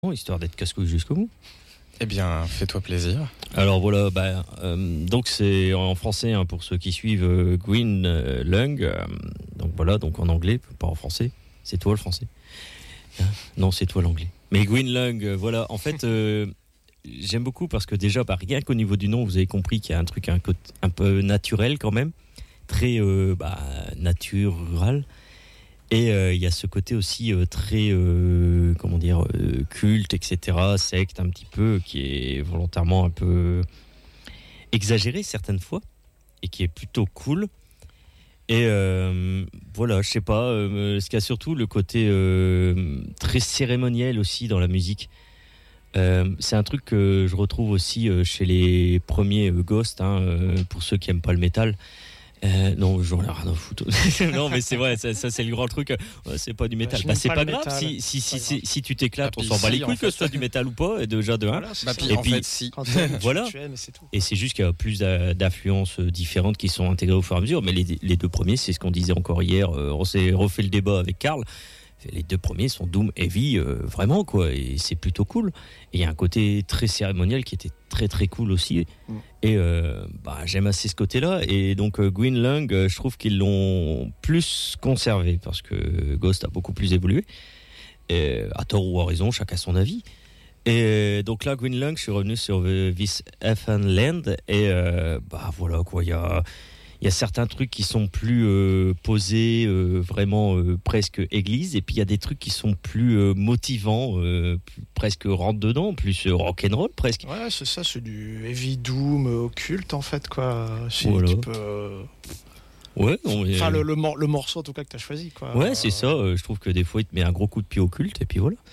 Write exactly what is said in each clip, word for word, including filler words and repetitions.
Histoire d'être casse-couille jusqu'au bout. Eh bien, fais-toi plaisir. Alors voilà, bah, euh, donc c'est en français hein, pour ceux qui suivent euh, Green euh, Lung. Euh, donc voilà, donc en anglais, pas en français. C'est toi le français. Hein non, c'est toi l'anglais. Mais Green Lung, euh, voilà. En fait, euh, j'aime beaucoup parce que déjà, bah, rien qu'au niveau du nom, vous avez compris qu'il y a un truc un, un peu naturel quand même, très euh, bah, nature rurale. Et il euh, y a ce côté aussi euh, très, euh, comment dire, euh, culte, et cetera, secte un petit peu, qui est volontairement un peu exagéré certaines fois, et qui est plutôt cool. Et euh, voilà, je sais pas, euh, ce qu'il y a surtout le côté euh, très cérémoniel aussi dans la musique. Euh, c'est un truc que je retrouve aussi euh, chez les premiers euh, Ghost, hein, euh, pour ceux qui aiment pas le métal. Euh, non, j'en ai rien à foutre. Non, mais c'est vrai, ça, ça c'est le grand truc. Ouais, c'est pas du métal. Bah, bah, c'est pas, pas grave. Si, si, si, si, si tu t'éclates, ah, on s'en bat si, les couilles que ce soit du métal ou pas. Et déjà de un. Voilà, bah, et en puis, fait, si. Voilà. Tu aimes, c'est tout. Et c'est juste qu'il y a plus d'affluences différentes qui sont intégrées au fur et à mesure. Mais les, les deux premiers, c'est ce qu'on disait encore hier. Euh, on s'est refait le débat avec Karl. Les deux premiers sont Doom Heavy, euh, vraiment, quoi. Et c'est plutôt cool. Et il y a un côté très cérémoniel qui était très, très cool aussi. Mm. Et euh, bah, j'aime assez ce côté-là. Et donc, euh, Green Lung, euh, je trouve qu'ils l'ont plus conservé parce que Ghost a beaucoup plus évolué. Et, à tort ou à raison, chacun son avis. Et donc là, Green Lung, je suis revenu sur euh, This Effin Land. Et euh, bah voilà, quoi. Il y a. Il y a certains trucs qui sont plus euh, posés, euh, vraiment euh, presque église, et puis il y a des trucs qui sont plus euh, motivants, euh, plus, presque rentre dedans, plus euh, rock'n'roll presque. Ouais, c'est ça, c'est du heavy doom occulte en fait, quoi. C'est voilà. un petit peu. Euh... Ouais, non, mais... Enfin, le, le, mor- le morceau en tout cas que tu as choisi, quoi. Ouais, c'est ça. Euh, je trouve que des fois il te met un gros coup de pied au culte, et puis voilà.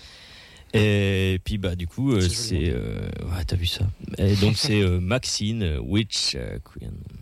Et puis bah du coup euh, c'est, c'est euh... ouais, t'as vu ça. Et donc c'est euh, Maxine Witch euh, Queen.